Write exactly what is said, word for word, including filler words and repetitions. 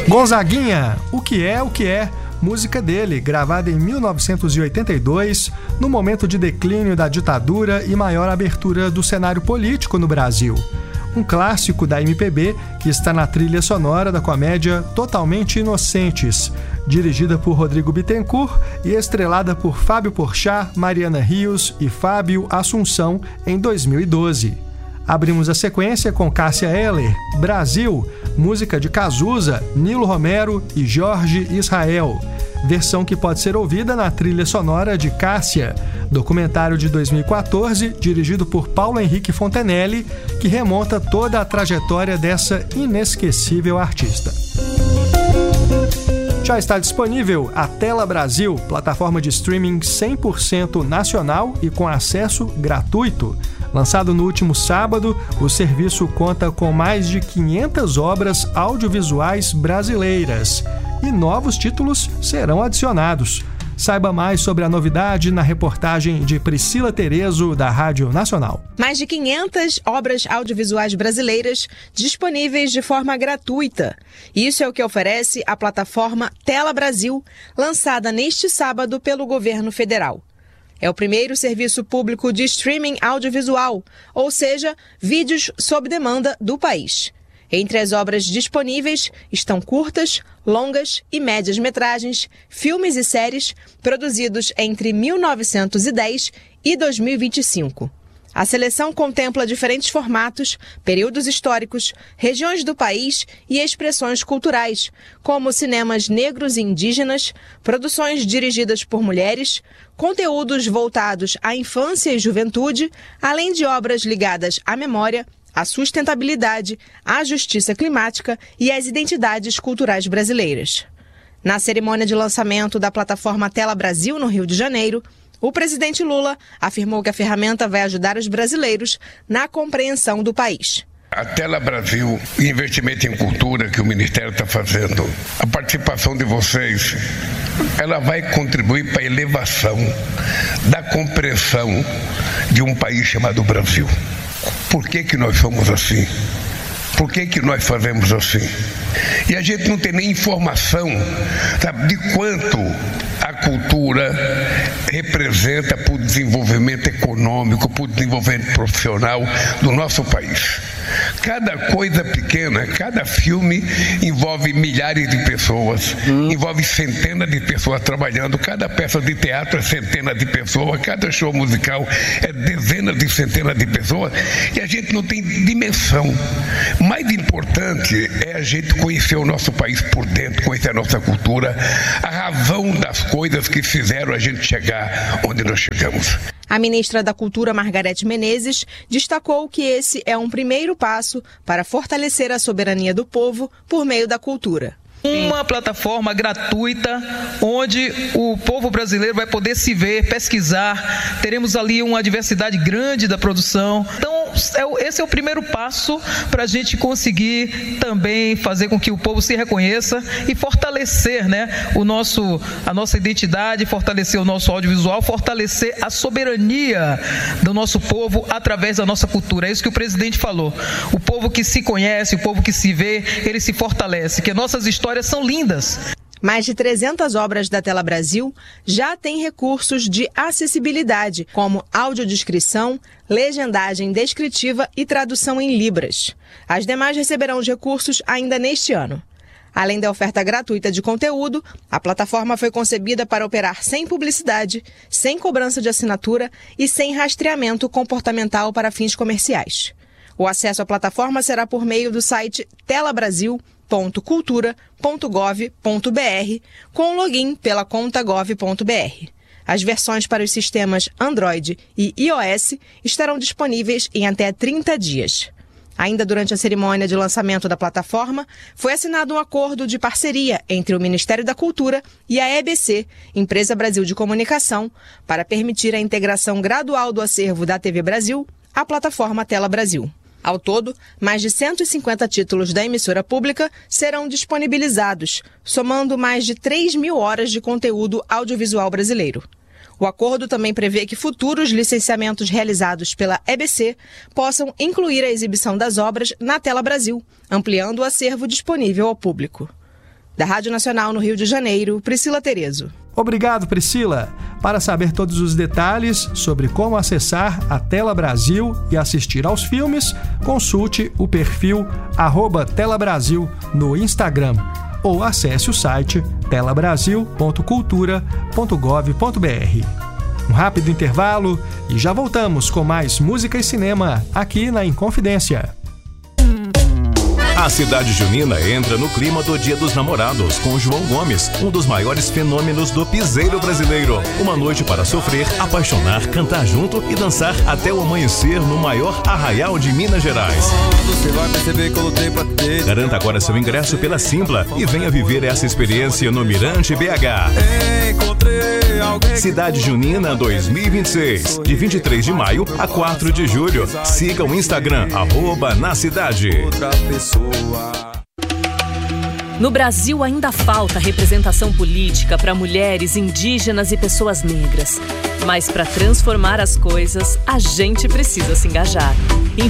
Gonzaguinha, O Que É, O Que É, música dele, gravada em mil novecentos e oitenta e dois, no momento de declínio da ditadura e maior abertura do cenário político no Brasil. Um clássico da M P B que está na trilha sonora da comédia Totalmente Inocentes, dirigida por Rodrigo Bittencourt e estrelada por Fábio Porchat, Mariana Rios e Fábio Assunção em dois mil e doze. Abrimos a sequência com Cássia Eller, Brasil, música de Cazuza, Nilo Romero e Jorge Israel. Versão que pode ser ouvida na trilha sonora de Cássia, documentário de dois mil e quatorze, dirigido por Paulo Henrique Fontenelle, que remonta toda a trajetória dessa inesquecível artista. Já está disponível a Tela Brasil, plataforma de streaming cem por cento nacional e com acesso gratuito. Lançado no último sábado, o serviço conta com mais de quinhentas obras audiovisuais brasileiras e novos títulos serão adicionados. Saiba mais sobre a novidade na reportagem de Priscila Terezo, da Rádio Nacional. Mais de quinhentas obras audiovisuais brasileiras disponíveis de forma gratuita. Isso é o que oferece a plataforma Tela Brasil, lançada neste sábado pelo governo federal. É o primeiro serviço público de streaming audiovisual, ou seja, vídeos sob demanda do país. Entre as obras disponíveis estão curtas, longas e médias metragens, filmes e séries produzidos entre mil novecentos e dez e dois mil e vinte e cinco. A seleção contempla diferentes formatos, períodos históricos, regiões do país e expressões culturais, como cinemas negros e indígenas, produções dirigidas por mulheres, conteúdos voltados à infância e juventude, além de obras ligadas à memória, à sustentabilidade, à justiça climática e às identidades culturais brasileiras. Na cerimônia de lançamento da plataforma Tela Brasil, no Rio de Janeiro, o presidente Lula afirmou que a ferramenta vai ajudar os brasileiros na compreensão do país. A Tela Brasil, o investimento em cultura que o Ministério está fazendo, a participação de vocês, ela vai contribuir para a elevação da compreensão de um país chamado Brasil. Por que que nós somos assim? Por que que nós fazemos assim? E a gente não tem nem informação, sabe, de quanto a cultura representa para o desenvolvimento econômico, para o desenvolvimento profissional do nosso país. Cada coisa pequena, cada filme envolve milhares de pessoas, hum. envolve centenas de pessoas trabalhando, cada peça de teatro é centenas de pessoas, cada show musical é dezenas de centenas de pessoas, e a gente não tem dimensão. Mais importante é a gente conhecer o nosso país por dentro, conhecer a nossa cultura, a razão das coisas que fizeram a gente chegar onde nós chegamos. A ministra da Cultura, Margarete Menezes, destacou que esse é um primeiro passo para fortalecer a soberania do povo por meio da cultura. Uma plataforma gratuita onde o povo brasileiro vai poder se ver, pesquisar. Teremos ali uma diversidade grande da produção. Então, esse é o primeiro passo para a gente conseguir também fazer com que o povo se reconheça e fortalecer, né, o nosso, a nossa identidade, fortalecer o nosso audiovisual, fortalecer a soberania do nosso povo através da nossa cultura. É isso que o presidente falou. O povo que se conhece, o povo que se vê, ele se fortalece, que nossas histórias são lindas. Mais de trezentas obras da Tela Brasil já têm recursos de acessibilidade, como audiodescrição, legendagem descritiva e tradução em libras. As demais receberão os recursos ainda neste ano. Além da oferta gratuita de conteúdo, a plataforma foi concebida para operar sem publicidade, sem cobrança de assinatura e sem rastreamento comportamental para fins comerciais. O acesso à plataforma será por meio do site tela brasil ponto cultura ponto gov ponto br com login pela conta gov ponto br. As versões para os sistemas Android e iOS estarão disponíveis em até trinta dias. Ainda durante a cerimônia de lançamento da plataforma, foi assinado um acordo de parceria entre o Ministério da Cultura e a E B C, Empresa Brasil de Comunicação, para permitir a integração gradual do acervo da T V Brasil à plataforma Tela Brasil. Ao todo, mais de cento e cinquenta títulos da emissora pública serão disponibilizados, somando mais de três mil horas de conteúdo audiovisual brasileiro. O acordo também prevê que futuros licenciamentos realizados pela E B C possam incluir a exibição das obras na Tela Brasil, ampliando o acervo disponível ao público. Da Rádio Nacional no Rio de Janeiro, Priscila Terezo. Obrigado, Priscila. Para saber todos os detalhes sobre como acessar a Tela Brasil e assistir aos filmes, consulte o perfil arroba Tela Brasil no Instagram ou acesse o site tela brasil ponto cultura ponto gov ponto br. Um rápido intervalo e já voltamos com mais música e cinema aqui na Inconfidência. A cidade junina entra no clima do Dia dos Namorados com João Gomes, um dos maiores fenômenos do piseiro brasileiro. Uma noite para sofrer, apaixonar, cantar junto e dançar até o amanhecer no maior arraial de Minas Gerais. Você vai perceber que eu lutei pra ter. Garanta agora seu ingresso pela Simpla e venha viver essa experiência no Mirante B H. Encontrei alguém. Cidade Junina dois mil e vinte e seis, de vinte e três de maio a quatro de julho. Siga o Instagram, arroba na cidade. Outra pessoa. No Brasil ainda falta representação política para mulheres, indígenas e pessoas negras. Mas para transformar as coisas, a gente precisa se engajar.